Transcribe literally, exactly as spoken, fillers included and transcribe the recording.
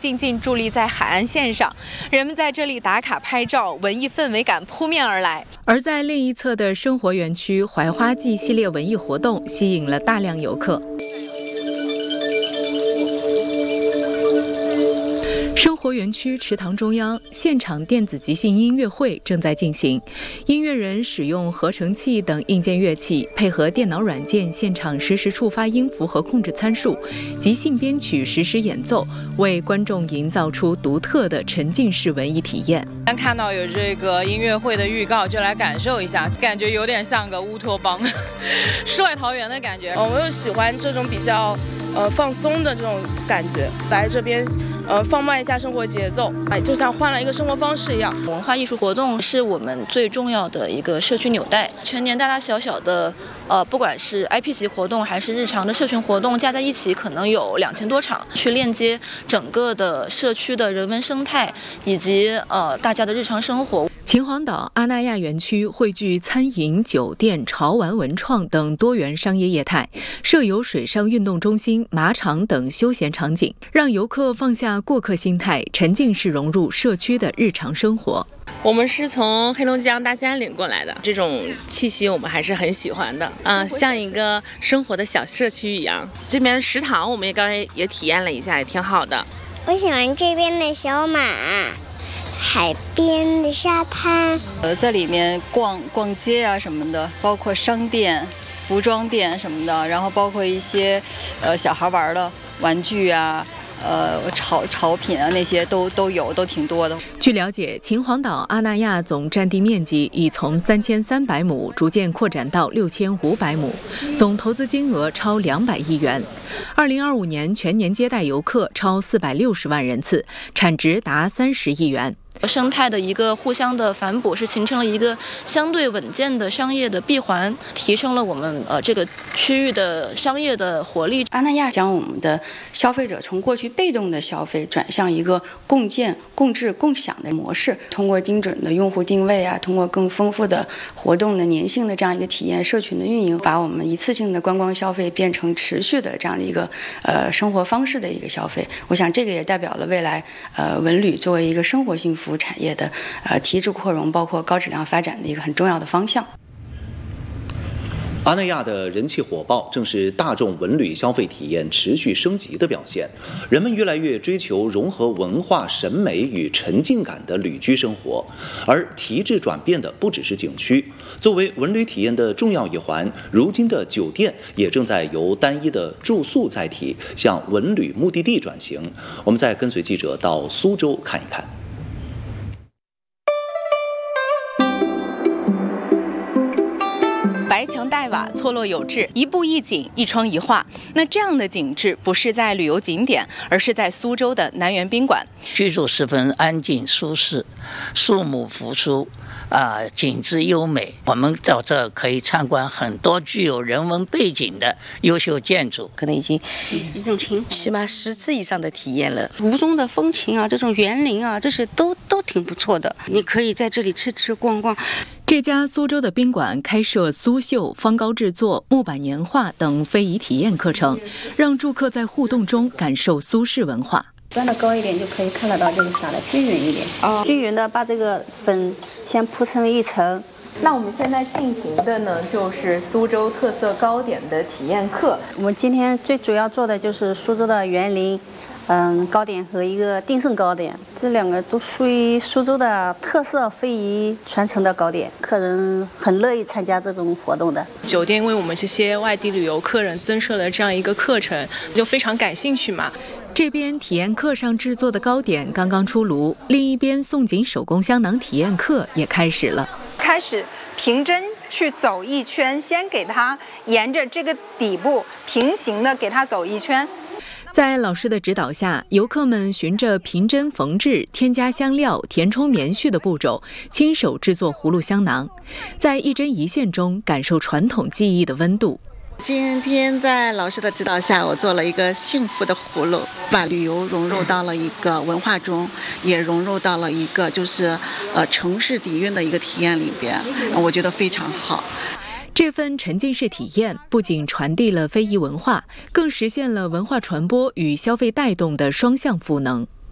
静静伫立在海岸线上，人们在这里打卡拍照，文艺氛围感扑面而来。而在另一侧的生活园区，槐花季系列文艺活动吸引了大量游客。生活园区池塘中央，现场电子即兴音乐会正在进行。音乐人使用合成器等硬件乐器，配合电脑软件，现场实时触发音符和控制参数，即兴编曲，实时演奏，为观众营造出独特的沉浸式文艺体验。 刚看到有这个音乐会的预告，就来感受一下，感觉有点像个乌托邦、世外桃源的感觉。 嗯，我又喜欢这种比较呃放松的这种感觉，来这边呃放慢一下生活节奏，哎，就像换了一个生活方式一样。 文化艺术活动是我们最重要的一个社区纽带，全年大大小小的呃，不管是 I P 级活动还是日常的社群活动，加在一起可能有两千多场，去链接整个的社区的人文生态以及呃大家的日常生活。 秦皇岛阿那亚园区汇聚餐饮、酒店、潮玩、文创等多元商业业态，设有水上运动中心、马场等休闲场景，让游客放下过客心态，沉浸式融入社区的日常生活。 我们是从黑龙江大兴安岭过来的，这种气息我们还是很喜欢的啊、呃，像一个生活的小社区一样。这边食堂我们也刚才也体验了一下，也挺好的。 我喜欢这边的小马，海边的沙滩， 呃，在里面逛逛街啊什么的，包括商店、服装店什么的，然后包括一些呃小孩玩的玩具啊。呃，潮潮品啊，那些都都有，都挺多的。 据了解，秦皇岛阿那亚总占地面积已从三千三百亩逐渐扩展到六千五百亩，总投资金额超两百亿元。二零二五年全年接待游客超四百六十万人次，产值达三十亿元。 生态的一个互相的反哺，是形成了一个相对稳健的商业的闭环，提升了我们呃这个区域的商业的活力。 阿那亚将我们的消费者从过去被动的消费转向一个共建、共治、共享的模式，通过精准的用户定位啊，通过更丰富的活动的粘性的这样一个体验社群的运营，把我们一次性的观光消费变成持续的这样的一个呃生活方式的一个消费。我想这个也代表了未来呃文旅作为一个生活性服务产业的呃提质扩容，包括高质量发展的一个很重要的方向。 阿那亚的人气火爆，正是大众文旅消费体验持续升级的表现。人们越来越追求融合文化、审美与沉浸感的旅居生活，而提质转变的不只是景区。作为文旅体验的重要一环，如今的酒店也正在由单一的住宿载体向文旅目的地转型。我们再跟随记者到苏州看一看。 白墙黛瓦，错落有致，一步一景，一窗一画。那这样的景致不是在旅游景点，而是在苏州的南园宾馆。 居住十分安静舒适，树木扶疏，啊、呃，景致优美。我们到这可以参观很多具有人文背景的优秀建筑， 可能已经一种情起码十次以上的体验了。吴中的风情啊，这种园林啊，这些都都挺不错的。你可以在这里吃吃逛逛。 这家苏州的宾馆开设苏绣、方膏制作、木板年画等非遗体验课程，让住客在互动中感受苏式文化。 端的高一点就可以看得到，就是撒的均匀一点。哦，均匀的把这个粉先铺成一层。 那我们现在进行的呢，就是苏州特色糕点的体验课。 我们今天最主要做的就是苏州的园林。嗯，糕点和一个定胜糕点，这两个都属于苏州的特色非遗传承的糕点，客人很乐意参加这种活动的。 酒店为我们这些外地旅游客人增设了这样一个课程，就非常感兴趣嘛。 这边体验课上制作的糕点刚刚出炉，另一边宋锦手工香囊体验课也开始了。 开始平针去走一圈，先给它沿着这个底部平行的给它走一圈。 在老师的指导下，游客们循着平针缝制、添加香料、填充棉絮的步骤，亲手制作葫芦香囊，在一针一线中感受传统技艺的温度。 今天在老师的指导下，我做了一个幸福的葫芦，把旅游融入到了一个文化中，也融入到了一个就是呃城市底蕴的一个体验里边，我觉得非常好。 这份沉浸式体验不仅传递了非遗文化，更实现了文化传播与消费带动的双向赋能。